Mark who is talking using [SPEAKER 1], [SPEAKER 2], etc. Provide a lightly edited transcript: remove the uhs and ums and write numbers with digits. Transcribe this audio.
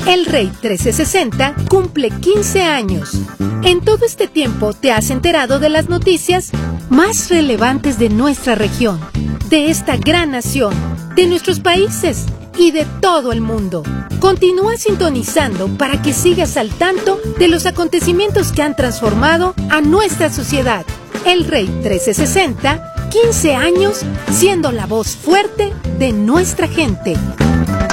[SPEAKER 1] El Rey 1360 cumple 15 años. En todo este tiempo te has enterado de las noticias más relevantes de nuestra región, de esta gran nación, de nuestros países y de todo el mundo. Continúa sintonizando para que sigas al tanto de los acontecimientos que han transformado a nuestra sociedad. El Rey 1360, 15 años siendo la voz fuerte de nuestra gente.